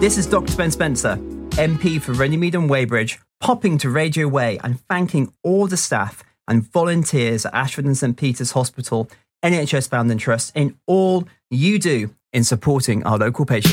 This is Dr. Ben Spencer, MP for Runnymede and Weybridge, popping to Radio Way and thanking all the staff and volunteers at Ashford and St Peter's Hospital, NHS Founding Trust, in all you do in supporting our local patients.